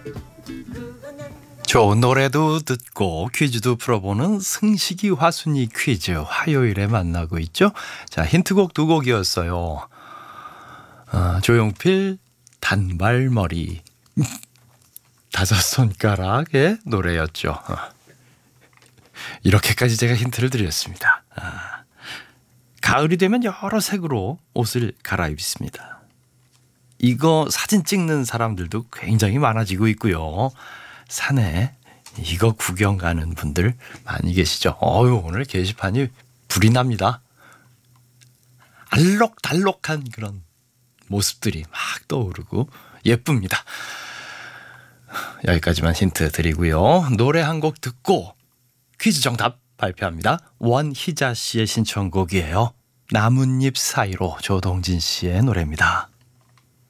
좋은 노래도 듣고 퀴즈도 풀어보는 승식이 화순이 퀴즈 화요일에 만나고 있죠. 자, 힌트곡 두 곡이었어요. 조용필 단발머리 다섯 손가락의 노래였죠. 이렇게까지 제가 힌트를 드렸습니다. 가을이 되면 여러 색으로 옷을 갈아입습니다. 이거 사진 찍는 사람들도 굉장히 많아지고 있고요. 산에 이거 구경 가는 분들 많이 계시죠. 오늘 게시판이 불이 납니다. 알록달록한 그런 모습들이 막 떠오르고 예쁩니다. 여기까지만 힌트 드리고요. 노래 한 곡 듣고 퀴즈 정답 발표합니다. 원희자 씨의 신청곡이에요. 나뭇잎 사이로, 조동진 씨의 노래입니다.